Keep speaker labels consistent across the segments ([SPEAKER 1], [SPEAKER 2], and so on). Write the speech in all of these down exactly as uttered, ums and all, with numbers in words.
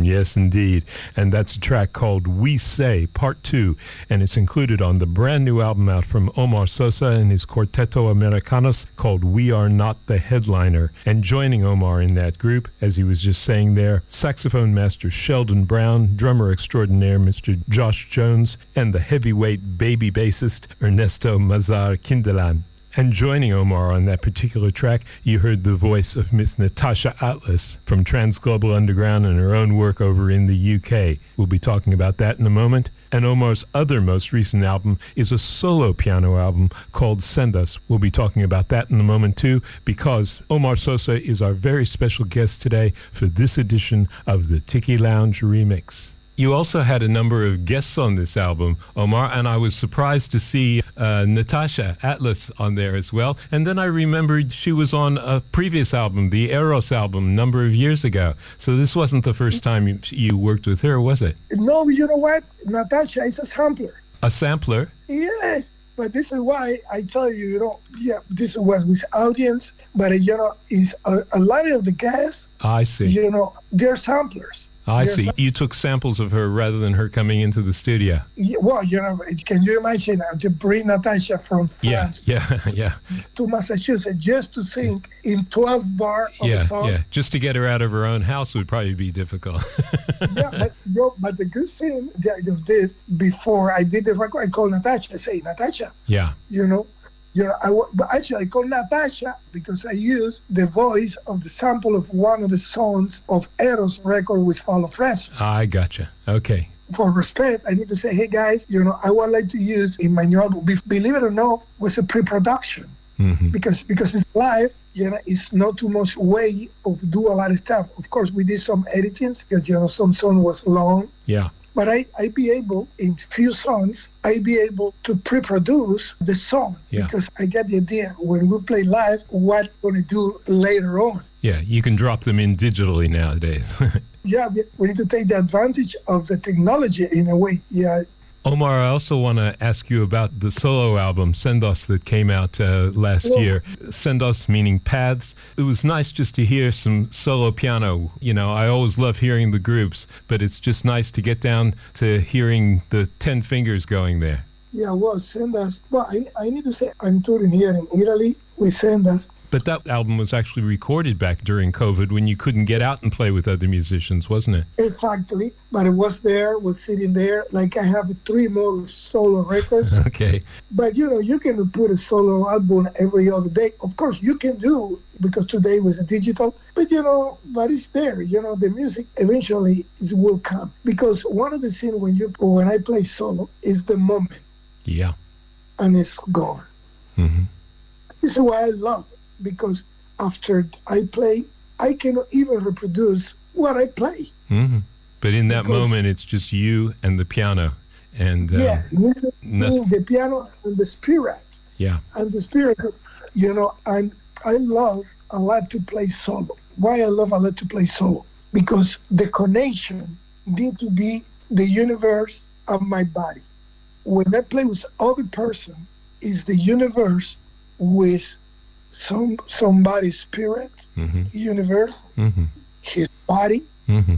[SPEAKER 1] Yes, indeed. And that's a track called We Say, Part two, and it's included on the brand new album out from Omar Sosa and his Quarteto Americanos called We Are Not the Headliner. And joining Omar in that group, as he was just saying there, saxophone master Sheldon Brown, drummer extraordinaire Mister Josh Jones, and the heavyweight baby bassist Ernesto Mazar Kindelan. And joining Omar on that particular track, you heard the voice of Miss Natasha Atlas from Transglobal Underground and her own work over in the U K. We'll be talking about that in a moment. And Omar's other most recent album is a solo piano album called Send Us. We'll be talking about that in a moment too, because Omar Sosa is our very special guest today for this edition of the Tiki Lounge Remix. You also had a number of guests on this album, Omar, and I was surprised to see uh, Natasha Atlas on there as well. And then I remembered she was on a previous album, the Eros album, a number of years ago. So this wasn't the first time you, you worked with her, was it?
[SPEAKER 2] No, you know what? Natasha is a sampler.
[SPEAKER 1] A sampler?
[SPEAKER 2] Yes. But this is why I tell you, you know, yeah, this was with audience, but, you know, is a, a lot of the guests,
[SPEAKER 1] I see.
[SPEAKER 2] You know, they're samplers.
[SPEAKER 1] I
[SPEAKER 2] They're
[SPEAKER 1] see.
[SPEAKER 2] sam-
[SPEAKER 1] You took samples of her rather than her coming into the studio.
[SPEAKER 2] Yeah, well, you know, can you imagine uh, to bring Natasha from France
[SPEAKER 1] Yeah, yeah, yeah.
[SPEAKER 2] to Massachusetts just to sing in twelve bar of
[SPEAKER 1] Yeah,
[SPEAKER 2] a song?
[SPEAKER 1] yeah. Just to get her out of her own house would probably be difficult.
[SPEAKER 2] Yeah, but, yo, but the good thing that of this, before I did the record, I called Natasha. I say, Natasha,
[SPEAKER 1] Yeah.
[SPEAKER 2] you know, you know, I, wa- but actually I called Natasha because I used the voice of the sample of one of the songs of Eros record with Paulo Fresh.
[SPEAKER 1] I gotcha. Okay.
[SPEAKER 2] For respect, I need to say, hey guys, you know, I would like to use in my new album, be- believe it or not, was a pre-production.
[SPEAKER 1] Mm-hmm.
[SPEAKER 2] Because because it's live, you know, it's not too much way of do a lot of stuff. Of course, we did some editing because, you know, some song was long.
[SPEAKER 1] Yeah.
[SPEAKER 2] But I, I be able, in few songs, I be able to pre-produce the song.
[SPEAKER 1] Yeah.
[SPEAKER 2] Because I get the idea when we play live, what we're going to do later on.
[SPEAKER 1] Yeah, you can drop them in digitally nowadays.
[SPEAKER 2] Yeah, we- we need to take the advantage of the technology in a way. Yeah.
[SPEAKER 1] Omar, I also want to ask you about the solo album, Send Us, that came out uh, last
[SPEAKER 2] Yeah.
[SPEAKER 1] year. Send Us meaning paths. It was nice just to hear some solo piano. You know, I always love hearing the groups, but it's just nice to get down to hearing the ten fingers going there.
[SPEAKER 2] Yeah, well, send us. Well, I, I need to say, I'm touring here in Italy. We send us.
[SPEAKER 1] But that album was actually recorded back during COVID when you couldn't get out and play with other musicians, wasn't it?
[SPEAKER 2] Exactly. But it was there, was sitting there. Like I have three more solo records.
[SPEAKER 1] Okay.
[SPEAKER 2] But, you know, you can put a solo album every other day. Of course, you can do, because today was digital. But, you know, but it's there. You know, the music eventually it will come. Because one of the things when you when I play solo is the moment.
[SPEAKER 1] Yeah.
[SPEAKER 2] And it's gone.
[SPEAKER 1] Mm-hmm.
[SPEAKER 2] This is why I love it. Because after I play, I cannot even reproduce what I play.
[SPEAKER 1] Mm-hmm. But in that
[SPEAKER 2] Because-
[SPEAKER 1] moment, it's just you and the piano. And uh,
[SPEAKER 2] Yeah, me,
[SPEAKER 1] no-
[SPEAKER 2] me, the piano and the spirit.
[SPEAKER 1] yeah.
[SPEAKER 2] And the spirit, you know, and I love a lot to play solo. Why I love a lot to play solo? Because the connection need to be the universe of my body. When I play with other person, is the universe with some somebody's spirit,
[SPEAKER 1] Mm-hmm.
[SPEAKER 2] universe,
[SPEAKER 1] Mm-hmm.
[SPEAKER 2] his body,
[SPEAKER 1] Mm-hmm.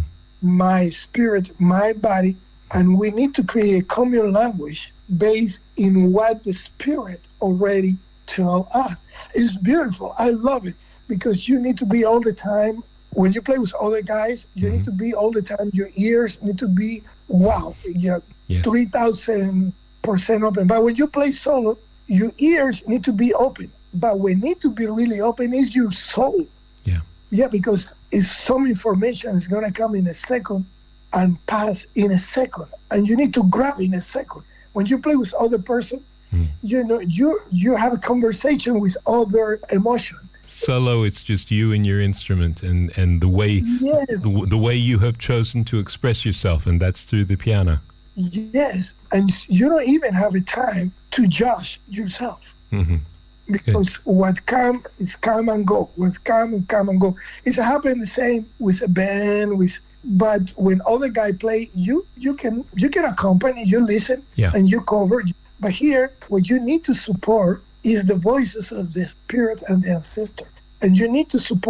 [SPEAKER 2] my spirit, my body, and we need to create a common language based in what the spirit already tell us. It's beautiful. I love it because you need to be all the time. When you play with other guys, you
[SPEAKER 1] Mhm.
[SPEAKER 2] need to be all the time. Your ears need to be, wow, yeah,
[SPEAKER 1] Yeah.
[SPEAKER 2] three thousand percent open. But when you play solo, your ears need to be open. But what need to be really open is your soul.
[SPEAKER 1] Yeah.
[SPEAKER 2] Yeah, because it's some information is going to come in a second and pass in a second. And you need to grab in a second. When you play with other person,
[SPEAKER 1] Mm.
[SPEAKER 2] you know, you you have a conversation with other emotion.
[SPEAKER 1] Solo, it's just you and your instrument and, and the way
[SPEAKER 2] Yes,
[SPEAKER 1] the, the way you have chosen to express yourself, and that's through the piano.
[SPEAKER 2] yes. And you don't even have a time to judge yourself.
[SPEAKER 1] Mm-hmm.
[SPEAKER 2] Because what come is come and go. What come and come and go. It's happening the same with a band, with but when other guy play, you you can you can accompany, you listen,
[SPEAKER 1] Yeah.
[SPEAKER 2] and you cover. But here, what you need to support is the voices of the spirit and the ancestor. And you need to support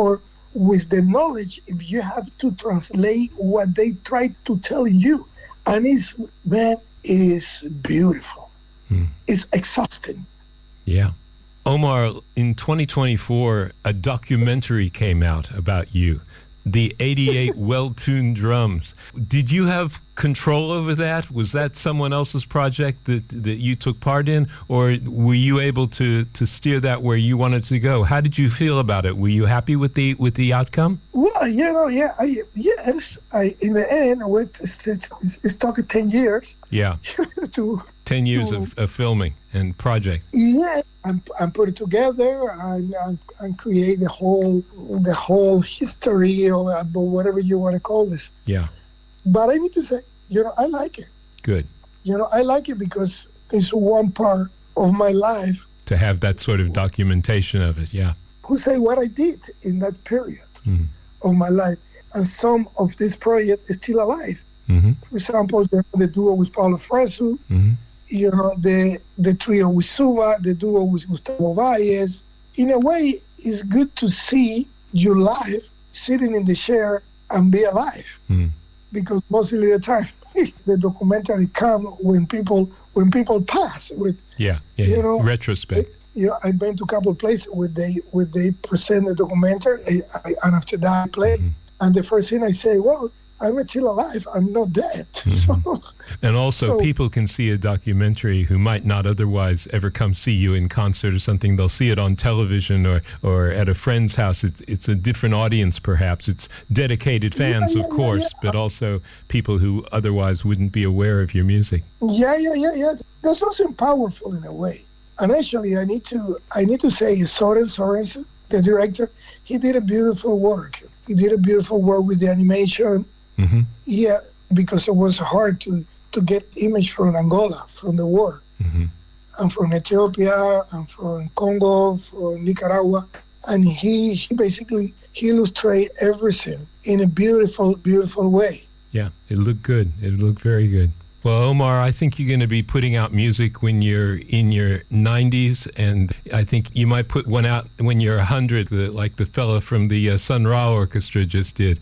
[SPEAKER 2] with the knowledge, if you have to translate what they try to tell you. And it's, man, it's beautiful. Hmm. It's exhausting.
[SPEAKER 1] Yeah. Omar, in twenty twenty-four, a documentary came out about you, the eighty-eight Well-Tuned Drums. Did you have control over that? Was that someone else's project that, that you took part in? Or were you able to, to steer that where you wanted to go? How did you feel about it? Were you happy with the with the outcome?
[SPEAKER 2] Well, you know, yeah, I, yes. I, in the end, with, it's, it's, it's talking ten years.
[SPEAKER 1] Yeah.
[SPEAKER 2] to,
[SPEAKER 1] ten years
[SPEAKER 2] to,
[SPEAKER 1] of, of filming and project.
[SPEAKER 2] Yeah, and, and put it together and, and and create the whole the whole history or whatever you want to call this.
[SPEAKER 1] Yeah.
[SPEAKER 2] But I need to say, you know, I like it.
[SPEAKER 1] Good.
[SPEAKER 2] You know, I like it because it's one part of my life.
[SPEAKER 1] To have that sort of documentation of it, yeah.
[SPEAKER 2] Who say what I did in that period
[SPEAKER 1] mm-hmm.
[SPEAKER 2] of my life. And some of this project is still alive.
[SPEAKER 1] Mm-hmm.
[SPEAKER 2] For example, the, the duo with Paulo Fresu,
[SPEAKER 1] mm-hmm.
[SPEAKER 2] you know, the the trio with Suba, the duo with Gustavo Valles. In a way, it's good to see you live, sitting in the chair and be alive.
[SPEAKER 1] Mm.
[SPEAKER 2] Because mostly the time, the documentary come when people when people pass. With
[SPEAKER 1] yeah, yeah,
[SPEAKER 2] you
[SPEAKER 1] yeah.
[SPEAKER 2] know,
[SPEAKER 1] retrospect.
[SPEAKER 2] It, you know, I've been to a couple of places where they where they present the documentary, I, I, and after that I play. Mm-hmm. And the first thing I say, well, I'm still alive. I'm not dead.
[SPEAKER 1] Mm-hmm.
[SPEAKER 2] So,
[SPEAKER 1] and also,
[SPEAKER 2] so,
[SPEAKER 1] people can see a documentary who might not otherwise ever come see you in concert or something. They'll see it on television or, or at a friend's house. It's, it's a different audience, perhaps. It's dedicated fans,
[SPEAKER 2] yeah, yeah,
[SPEAKER 1] of course,
[SPEAKER 2] yeah, yeah.
[SPEAKER 1] but also people who otherwise wouldn't be aware of your music.
[SPEAKER 2] Yeah, yeah, yeah, yeah. There's something powerful in a way. And actually, I need to I need to say, Soren Sorensen, the director, he did a beautiful work. He did a beautiful work with the animation.
[SPEAKER 1] Mm-hmm.
[SPEAKER 2] Yeah, because it was hard to, to get image from Angola, from the war,
[SPEAKER 1] mm-hmm.
[SPEAKER 2] and from Ethiopia, and from Congo, from Nicaragua. And he, he basically, he illustrated everything in a beautiful, beautiful way.
[SPEAKER 1] Yeah, it looked good. It looked very good. Well, Omar, I think you're going to be putting out music when you're in your nineties, and I think you might put one out when you're one hundred, the, like the fella from the uh, Sun Ra Orchestra just did.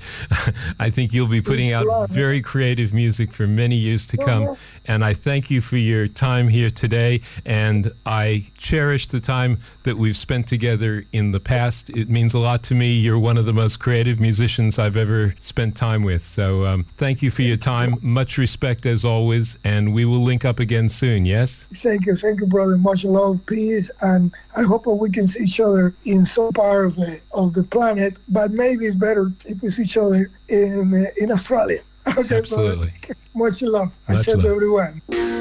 [SPEAKER 1] I think you'll be putting out very creative music for many years to come, and I thank you for your time here today, and I cherish the time that we've spent together in the past. It means a lot to me. You're one of the most creative musicians I've ever spent time with, so um, thank you for your time. Much respect as always. And we will link up again soon, yes?
[SPEAKER 2] Thank you, thank you, brother. Much love, peace, and I hope we can see each other in some part of the, of the planet, but maybe it's better if we see each other in uh, in Australia. Okay,
[SPEAKER 1] absolutely.
[SPEAKER 2] Brother? Much love.
[SPEAKER 1] Much
[SPEAKER 2] I said
[SPEAKER 1] love.
[SPEAKER 2] to everyone.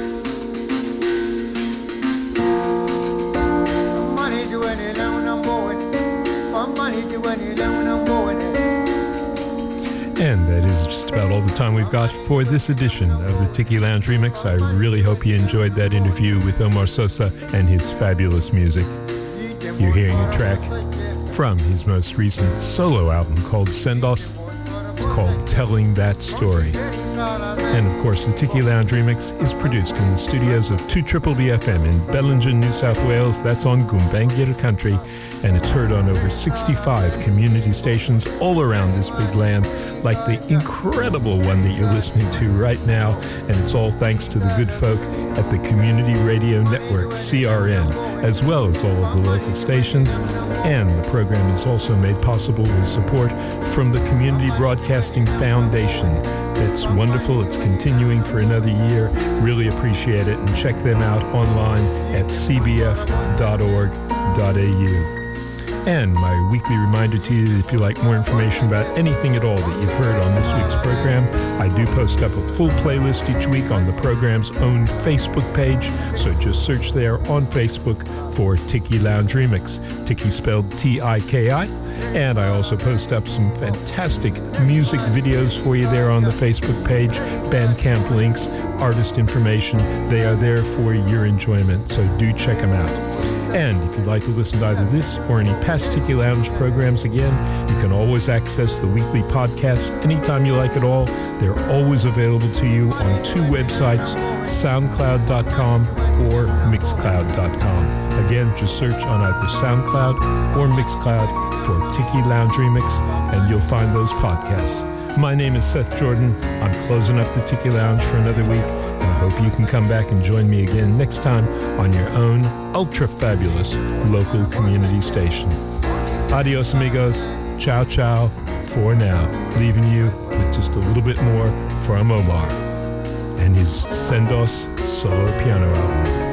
[SPEAKER 3] Money to any loan I'm going. Money to any loan I'm going.
[SPEAKER 1] And that is just about all the time we've got for this edition of the Tiki Lounge Remix. I really hope you enjoyed that interview with Omar Sosa and his fabulous music. You're hearing a track from his most recent solo album called Sendos. It's called Telling That Story. And of course, the Tiki Lounge Remix is produced in the studios of two Triple B F M in Bellingen, New South Wales. That's on Gumbaynggirr country, and it's heard on over sixty-five community stations all around this big land, like the incredible one that you're listening to right now. And it's all thanks to the good folk at the Community Radio Network, C R N, as well as all of the local stations. And the program is also made possible with support from the Community Broadcasting Foundation. It's wonderful. It's continuing for another year. Really appreciate it. And check them out online at c b f dot org dot a u. And my weekly reminder to you that if you like more information about anything at all that you've heard on this week's program, I do post up a full playlist each week on the program's own Facebook page. So just search there on Facebook for Tiki Lounge Remix. Tiki spelled T I K I. And I also post up some fantastic music videos for you there on the Facebook page, Bandcamp links, artist information. They are there for your enjoyment, so do check them out. And if you'd like to listen to either this or any past Tiki Lounge programs again, you can always access the weekly podcasts anytime you like at all. They're always available to you on two websites, soundcloud dot com or mixcloud dot com. Again, just search on either SoundCloud or Mixcloud for Tiki Lounge Remix, and you'll find those podcasts. My name is Seth Jordan. I'm closing up the Tiki Lounge for another week, and I hope you can come back and join me again next time on your own ultra-fabulous local community station. Adios, amigos. Ciao, ciao. For now, leaving you with just a little bit more from Omar and his Sendos solo piano album.